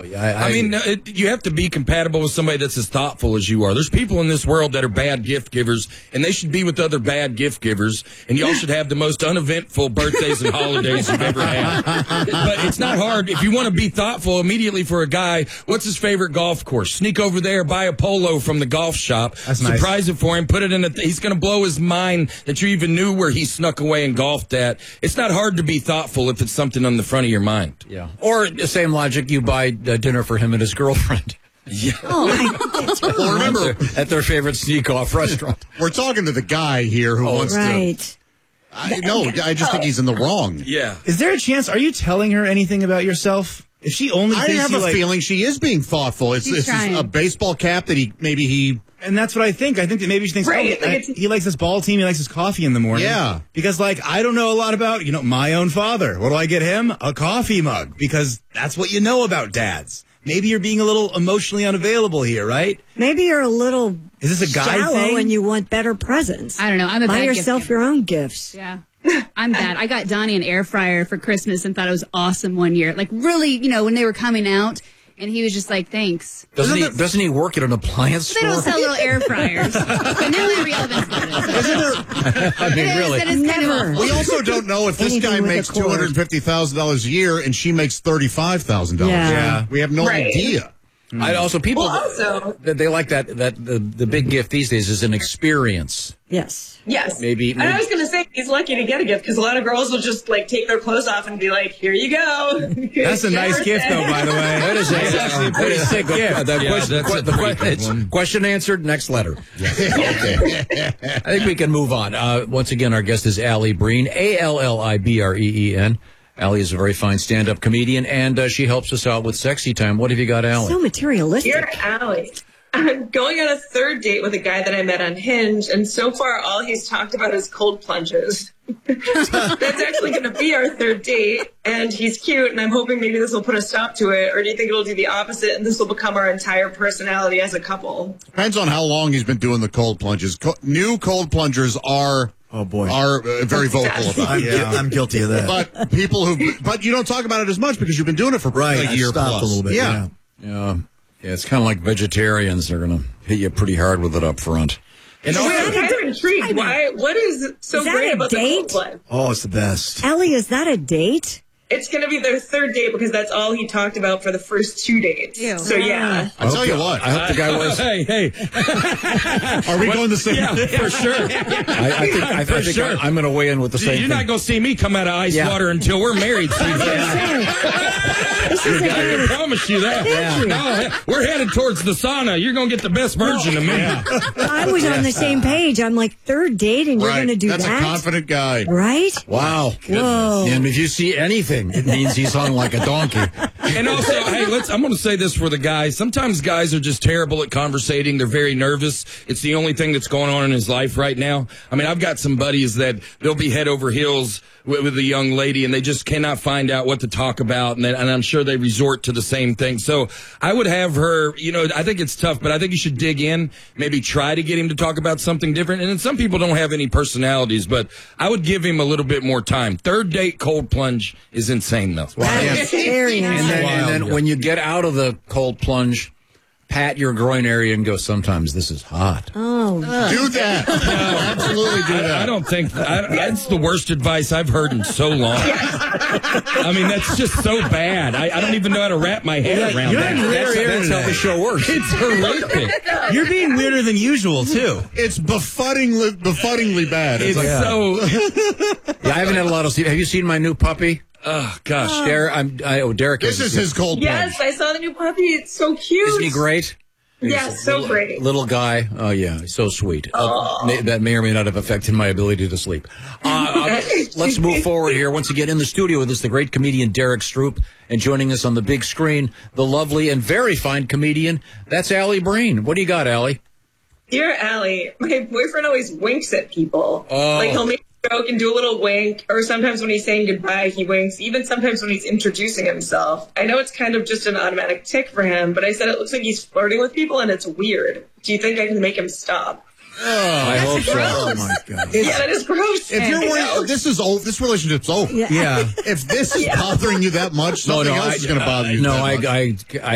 I mean, you have to be compatible with somebody that's as thoughtful as you are. There's people in this world that are bad gift givers, and they should be with other bad gift givers, and y'all should have the most uneventful birthdays and holidays you've ever had. But it's not hard. If you want to be thoughtful immediately for a guy, what's his favorite golf course? Sneak over there, buy a polo from the golf shop, That's nice. surprise it for him, put it in he's going to blow his mind that you even knew where he snuck away and golfed at. It's not hard to be thoughtful if it's something on the front of your mind. Yeah. Or the same logic, you buy dinner for him and his girlfriend. Yeah. Well, remember, at their favorite sneak-off restaurant. we're talking to the guy here who wants to. I just think he's in the wrong. Yeah. Is there a chance? Are you telling her anything about yourself? If she only I thinks have you a feeling she is being thoughtful. It's a baseball cap that he. And that's what I think. I think that maybe she thinks, he likes his ball team. He likes his coffee in the morning. Yeah. Because, I don't know a lot about, my own father. What do I get him? A coffee mug. Because that's what you know about dads. Maybe you're being a little emotionally unavailable here, right? Maybe you're a little Is this a guy shallow thing? and you want better presents. I don't know. I'm a Buy bad yourself gift your own gifts. Yeah. I'm bad. I got Donnie an air fryer for Christmas and thought it was awesome one year. Like, really, when they were coming out, and he was just like, thanks. Doesn't he work at an appliance They store? don't sell little air fryers. But nearly relevant to this. I mean, really. That is kind of We also don't know if this Anything guy with a makes cord. $250,000 a year and she makes $35,000. Yeah. We have no idea. People, also, they like that the big gift these days is an experience. Yes. yes. Maybe. And I was going to say, he's lucky to get a gift because a lot of girls will just take their clothes off and be like, here you go. That's a nice gift, though, by the way. That is actually a pretty sick gift. One. Question answered. Next letter. I think we can move on. Once again, our guest is Allie Breen, Allibreen. Allie is a very fine stand-up comedian, and she helps us out with Sexy Time. What have you got, Allie? So materialistic. Dear Allie, I'm going on a third date with a guy that I met on Hinge, and so far all he's talked about is cold plunges. That's actually going to be our third date, and he's cute, and I'm hoping maybe this will put a stop to it, or do you think it'll do the opposite, and this will become our entire personality as a couple? Depends on how long he's been doing the cold plunges. New cold plungers are very vocal about it. I'm guilty of that. But you don't talk about it as much because you've been doing it for a year plus. A little bit. Yeah. Yeah, it's kind of like vegetarians. They're going to hit you pretty hard with it up front. And I'm kind of intrigued. What is so great about the cold plunge? Oh, it's the best. Ellie, is that a date? It's going to be their third date because that's all he talked about for the first 2 dates. Ew. So, yeah. I'll tell you what. I hope the guy was. Hey. Are we going the same? Yeah, for sure. I think I'm going to weigh in with the same You're thing. not going to see me come out of ice water until we're married, Steve. I promise you that. No, we're headed towards the sauna. You're going to get the best version of me. I was on the same page. I'm like, third date and you're going to do That's that? a confident guy. Right? Wow. Whoa. And if you see anything, it means he's hung like a donkey. And also, hey, I'm going to say this for the guys. Sometimes guys are just terrible at conversating. They're very nervous. It's the only thing that's going on in his life right now. I mean, I've got some buddies that they'll be head over heels with a young lady, and they just cannot find out what to talk about, and I'm sure they resort to the same thing. So I would have her, I think it's tough, but I think you should dig in, maybe try to get him to talk about something different. And then some people don't have any personalities, but I would give him a little bit more time. Third date cold plunge is insane, though. That's very nice. And then when you get out of the cold plunge, pat your groin area and go, sometimes this is hot. Oh, Do that. Absolutely do that. I don't think that's the worst advice I've heard in so long. I mean, that's just so bad. I don't even know how to wrap my head around that. That's how the show works. It's horrific. You're being weirder than usual, too. It's befuddingly bad. It's so. Yeah, I haven't had a lot of sleep. Have you seen my new puppy? Oh gosh, Derek. This is his cold plunge. Yes, I saw the new puppy. It's so cute. Isn't he great? Yes, so great. Little guy. Oh, yeah. He's so sweet. That may or may not have affected my ability to sleep. Let's move forward here. Once again, in the studio with us, the great comedian Derek Stroop. And joining us on the big screen, the lovely and very fine comedian, that's Allie Breen. What do you got, Allie? Dear Allie, my boyfriend always winks at people. Like, he'll make a joke and do a little wink, or sometimes when he's saying goodbye, he winks, even sometimes when he's introducing himself. I know it's kind of just an automatic tick for him, but I said it looks like he's flirting with people, and it's weird. Do you think I can make him stop? I hope so. Oh, my God. Yeah, that is gross. If you're worried, this is old. This relationship's over. Yeah. If this is bothering you that much, something else is going to bother you. No, that much. I